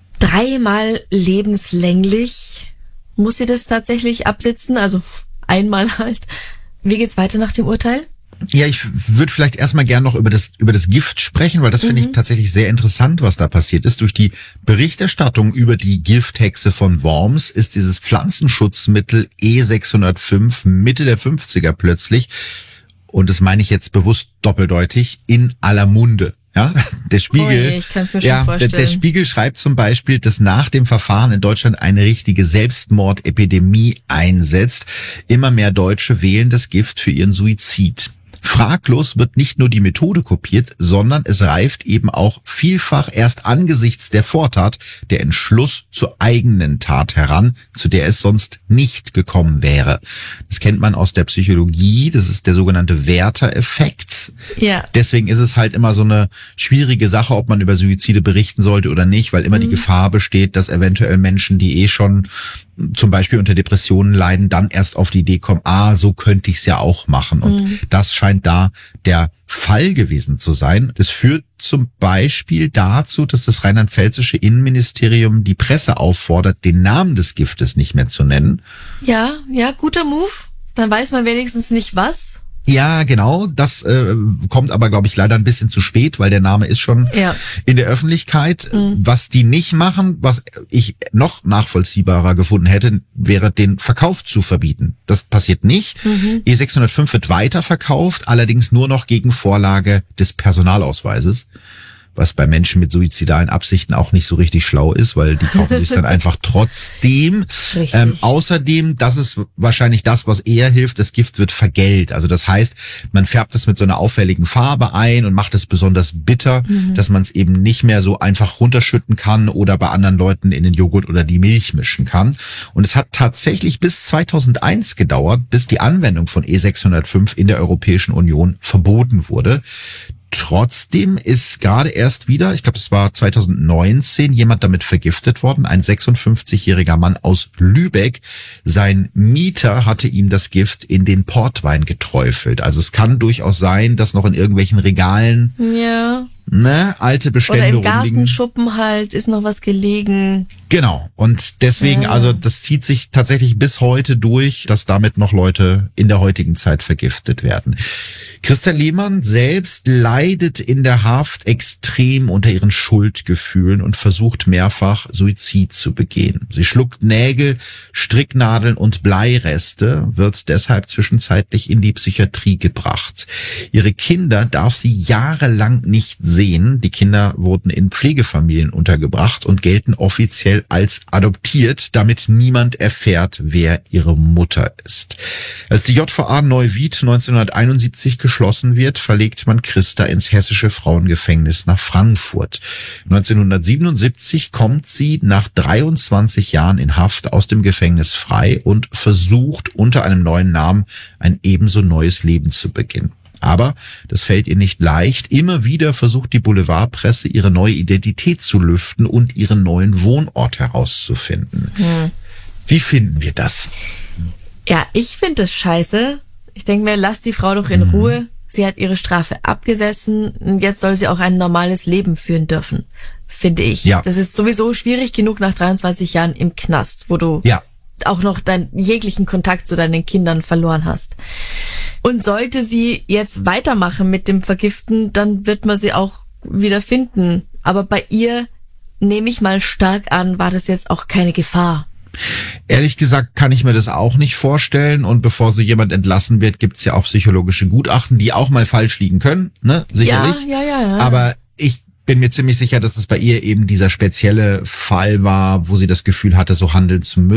Dreimal lebenslänglich muss sie das tatsächlich absitzen, also einmal halt. Wie geht's weiter nach dem Urteil? Ja, ich würde vielleicht erstmal gern noch über das über das Gift sprechen, weil das mhm. finde ich tatsächlich sehr interessant, was da passiert ist. Durch die Berichterstattung über die Gifthexe von Worms ist dieses Pflanzenschutzmittel E sechshundertfünf Mitte der fünfziger plötzlich, und das meine ich jetzt bewusst doppeldeutig, in aller Munde. Ja, der Spiegel, Ui, ich kann's mir schon ja, vorstellen. Der, der Spiegel schreibt zum Beispiel, dass nach dem Verfahren in Deutschland eine richtige Selbstmordepidemie einsetzt. Immer mehr Deutsche wählen das Gift für ihren Suizid. Fraglos wird nicht nur die Methode kopiert, sondern es reift eben auch vielfach erst angesichts der Vortat der Entschluss zur eigenen Tat heran, zu der es sonst nicht gekommen wäre. Das kennt man aus der Psychologie, das ist der sogenannte Werther-Effekt. Ja. Deswegen ist es halt immer so eine schwierige Sache, ob man über Suizide berichten sollte oder nicht, weil immer mhm. die Gefahr besteht, dass eventuell Menschen, die eh schon zum Beispiel unter Depressionen leiden, dann erst auf die Idee kommen, ah, so könnte ich es ja auch machen. Und mhm. das scheint da der Fall gewesen zu sein. Das führt zum Beispiel dazu, dass das rheinland-pfälzische Innenministerium die Presse auffordert, den Namen des Giftes nicht mehr zu nennen. Ja, ja, guter Move. Dann weiß man wenigstens nicht was. Ja, genau. Das äh, kommt aber, glaube ich, leider ein bisschen zu spät, weil der Name ist schon ja. in der Öffentlichkeit. Mhm. Was die nicht machen, was ich noch nachvollziehbarer gefunden hätte, wäre den Verkauf zu verbieten. Das passiert nicht. Mhm. E sechshundertfünf wird weiterverkauft, allerdings nur noch gegen Vorlage des Personalausweises. Was bei Menschen mit suizidalen Absichten auch nicht so richtig schlau ist, weil die kaufen sich dann einfach trotzdem. Ähm, außerdem, das ist wahrscheinlich das, was eher hilft, das Gift wird vergällt. Also das heißt, man färbt es mit so einer auffälligen Farbe ein und macht es besonders bitter, mhm. dass man es eben nicht mehr so einfach runterschütten kann oder bei anderen Leuten in den Joghurt oder die Milch mischen kann. Und es hat tatsächlich bis zweitausendeins gedauert, bis die Anwendung von E sechshundertfünf in der Europäischen Union verboten wurde. Trotzdem ist gerade erst wieder, ich glaube, es war zweitausendneunzehn, jemand damit vergiftet worden, ein sechsundfünfzigjähriger Mann aus Lübeck. Sein Mieter hatte ihm das Gift in den Portwein geträufelt. Also es kann durchaus sein, dass noch in irgendwelchen Regalen ja. ne, alte Bestände rumliegen. Oder im rumliegen. Gartenschuppen halt ist noch was gelegen. Genau. Und deswegen, ja. also das zieht sich tatsächlich bis heute durch, dass damit noch Leute in der heutigen Zeit vergiftet werden. Christa Lehmann selbst leidet in der Haft extrem unter ihren Schuldgefühlen und versucht mehrfach Suizid zu begehen. Sie schluckt Nägel, Stricknadeln und Bleireste, wird deshalb zwischenzeitlich in die Psychiatrie gebracht. Ihre Kinder darf sie jahrelang nicht sehen. Die Kinder wurden in Pflegefamilien untergebracht und gelten offiziell als adoptiert, damit niemand erfährt, wer ihre Mutter ist. Als die J V A Neuwied neunzehnhunderteinundsiebzig geschlossen wird, verlegt man Christa ins hessische Frauengefängnis nach Frankfurt. neunzehnhundertsiebenundsiebzig kommt sie nach dreiundzwanzig Jahren in Haft aus dem Gefängnis frei und versucht unter einem neuen Namen ein ebenso neues Leben zu beginnen. Aber das fällt ihr nicht leicht. Immer wieder versucht die Boulevardpresse, ihre neue Identität zu lüften und ihren neuen Wohnort herauszufinden. Hm. Wie finden wir das? Ja, ich finde das scheiße. Ich denke mir, lass die Frau doch in mhm. Ruhe. Sie hat ihre Strafe abgesessen und jetzt soll sie auch ein normales Leben führen dürfen, finde ich. Ja. Das ist sowieso schwierig genug nach dreiundzwanzig Jahren im Knast, wo du ja. auch noch deinen jeglichen Kontakt zu deinen Kindern verloren hast. Und sollte sie jetzt weitermachen mit dem Vergiften, dann wird man sie auch wieder finden. Aber bei ihr, nehme ich mal stark an, war das jetzt auch keine Gefahr. Ehrlich gesagt kann ich mir das auch nicht vorstellen. Und bevor so jemand entlassen wird, gibt's ja auch psychologische Gutachten, die auch mal falsch liegen können, ne? Sicherlich. Ja, ja, ja, ja. Aber ich bin mir ziemlich sicher, dass es bei ihr eben dieser spezielle Fall war, wo sie das Gefühl hatte, so handeln zu müssen.